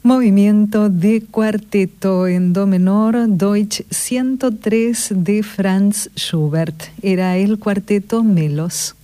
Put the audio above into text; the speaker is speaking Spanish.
Movimiento de cuarteto en do menor, Deutsch 103 de Franz Schubert. Era el cuarteto Melos.